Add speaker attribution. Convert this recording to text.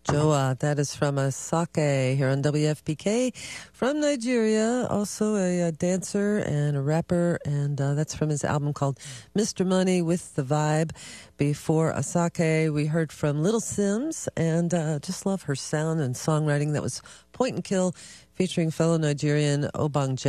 Speaker 1: Joa, that is from Asake here on WFPK from Nigeria, also a dancer and a rapper, and that's from his album called Mr. Money with the Vibe. Before Asake, we heard from Little Sims, and just love her sound and songwriting. That was Point and Kill featuring fellow Nigerian Obang